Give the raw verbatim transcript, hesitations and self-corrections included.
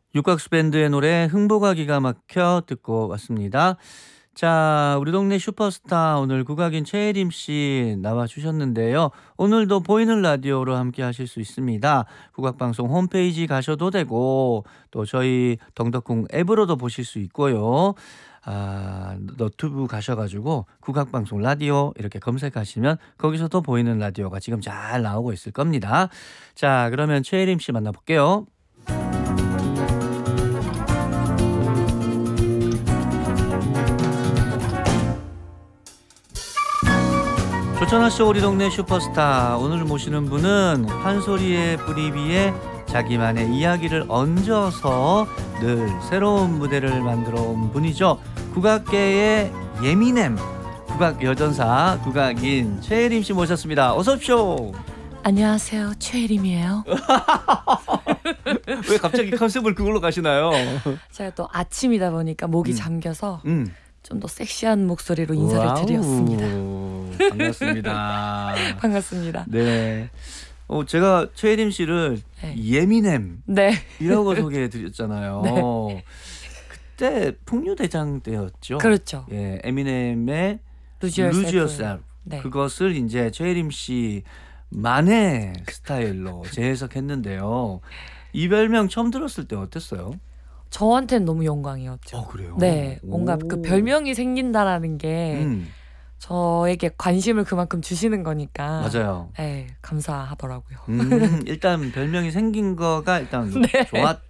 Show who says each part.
Speaker 1: 육각수 밴드의 노래 흥보가 기가 막혀 듣고 왔습니다. 자, 우리 동네 슈퍼스타 오늘 국악인 최혜림 씨 나와 주셨는데요. 오늘도 보이는 라디오로 함께 하실 수 있습니다. 국악방송 홈페이지 가셔도 되고 또 저희 덩덕궁 앱으로도 보실 수 있고요. 아, 너튜브 가셔가지고 국악방송 라디오 이렇게 검색하시면 거기서도 보이는 라디오가 지금 잘 나오고 있을 겁니다. 자, 그러면 최혜림 씨 만나볼게요. 조천하쇼 우리 동네 슈퍼스타, 오늘 모시는 분은 판소리의 뿌리 위에 자기만의 이야기를 얹어서 늘 새로운 무대를 만들어 온 분이죠. 국악계의 예민엠, 국악 여전사 국악인 최혜림 씨 모셨습니다. 어서 오십시오.
Speaker 2: 안녕하세요, 최혜림이에요.
Speaker 1: 왜 갑자기 컨셉을 그걸로 가시나요?
Speaker 2: 제가 또 아침이다 보니까 목이
Speaker 1: 음.
Speaker 2: 잠겨서
Speaker 1: 음.
Speaker 2: 좀 더 섹시한 목소리로 인사를
Speaker 1: 와우,
Speaker 2: 드렸습니다.
Speaker 1: 반갑습니다.
Speaker 2: 반갑습니다.
Speaker 1: 네. 어, 제가 최혜림 씨를
Speaker 2: 네.
Speaker 1: 예민엠
Speaker 2: 네.
Speaker 1: 이라고 소개해 드렸잖아요.
Speaker 2: 네.
Speaker 1: 그때 풍류대장 때였죠.
Speaker 2: 그렇죠.
Speaker 1: 예, 에미넴의
Speaker 2: Lose
Speaker 1: Lose
Speaker 2: Yourself.
Speaker 1: Yourself.
Speaker 2: 네.
Speaker 1: 그것을 이제 최혜림 씨만의 스타일로 재해석했는데요. 이 별명 처음 들었을 때 어땠어요?
Speaker 2: 저한테는 너무 영광이었죠.
Speaker 1: 어, 그래요?
Speaker 2: 네, 뭔가
Speaker 1: 오.
Speaker 2: 그 별명이 생긴다라는 게
Speaker 1: 음,
Speaker 2: 저에게 관심을 그만큼 주시는 거니까.
Speaker 1: 맞아요.
Speaker 2: 네, 감사하더라고요.
Speaker 1: 음, 일단 별명이 생긴 거가 일단
Speaker 2: 네.
Speaker 1: 좋았다.